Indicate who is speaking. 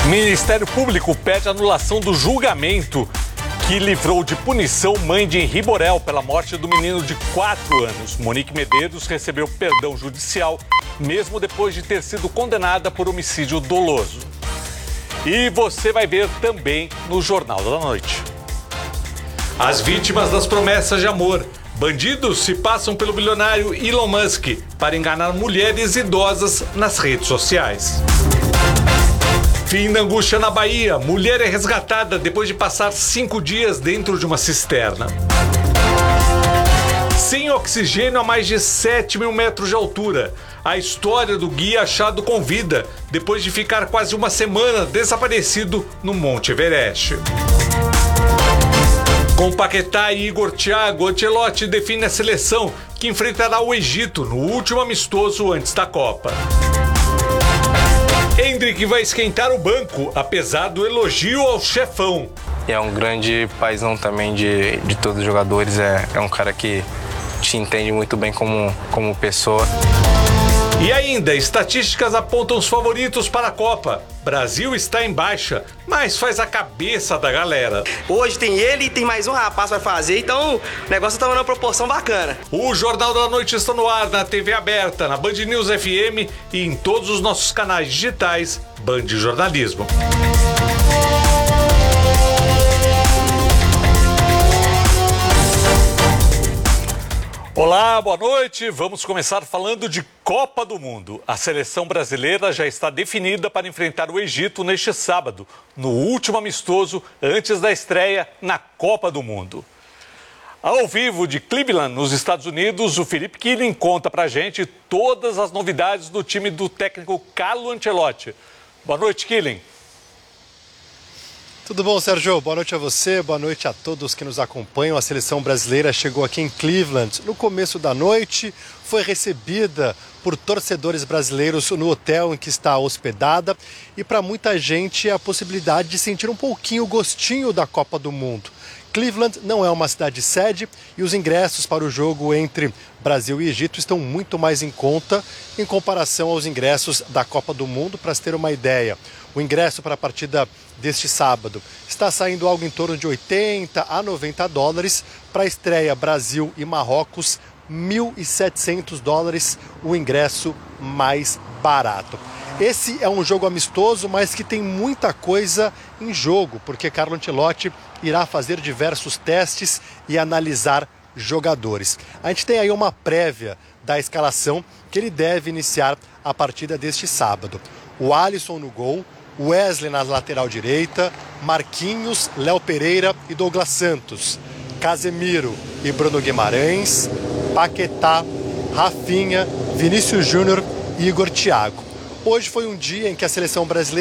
Speaker 1: Ministério Público pede anulação do julgamento que livrou de punição mãe de Henri Borel pela morte do menino de 4 anos. Monique Medeiros recebeu perdão judicial, mesmo depois de ter sido condenada por homicídio doloso. E você vai ver também no Jornal da Noite. As vítimas das promessas de amor. Bandidos se passam pelo bilionário Elon Musk para enganar mulheres idosas nas redes sociais. Fim da angústia na Bahia. Mulher é resgatada depois de passar 5 dias dentro de uma cisterna. Sem oxigênio a mais de 7 mil metros de altura. A história do guia achado com vida depois de ficar quase uma semana desaparecido no Monte Everest. Com Paquetá e Igor Thiago, Ancelotti define a seleção que enfrentará o Egito no último amistoso antes da Copa. Endrick vai esquentar o banco, apesar do elogio ao chefão.
Speaker 2: É um grande paizão também de todos os jogadores, é um cara que te entende muito bem como pessoa.
Speaker 1: E ainda, estatísticas apontam os favoritos para a Copa. Brasil está em baixa, mas faz a cabeça da galera.
Speaker 3: Hoje tem ele e tem mais um rapaz para fazer, então o negócio tá numa proporção bacana.
Speaker 1: O Jornal da Noite está no ar na TV aberta, na Band News FM e em todos os nossos canais digitais Band Jornalismo. Olá, boa noite. Vamos começar falando de Copa do Mundo. A seleção brasileira já está definida para enfrentar o Egito neste sábado, no último amistoso antes da estreia na Copa do Mundo. Ao vivo de Cleveland, nos Estados Unidos, o Felipe Killing conta pra gente todas as novidades do time do técnico Carlo Ancelotti. Boa noite, Killing.
Speaker 4: Tudo bom, Sérgio? Boa noite a você, boa noite a todos que nos acompanham. A seleção brasileira chegou aqui em Cleveland no começo da noite, foi recebida por torcedores brasileiros no hotel em que está hospedada e para muita gente é a possibilidade de sentir um pouquinho o gostinho da Copa do Mundo. Cleveland não é uma cidade sede e os ingressos para o jogo entre Brasil e Egito estão muito mais em conta em comparação aos ingressos da Copa do Mundo. Para se ter uma ideia, o ingresso para a partida deste sábado está saindo algo em torno de 80 a 90 dólares. Para a estreia Brasil e Marrocos, 1.700 dólares, o ingresso mais barato. Esse é um jogo amistoso, mas que tem muita coisa em jogo, porque Carlo Ancelotti irá fazer diversos testes e analisar jogadores. A gente tem aí uma prévia da escalação que ele deve iniciar a partida deste sábado. O Alisson no gol, Wesley na lateral direita, Marquinhos, Léo Pereira e Douglas Santos, Casemiro e Bruno Guimarães, Paquetá, Rafinha, Vinícius Júnior e Igor Thiago. Hoje foi um dia em que a seleção brasileira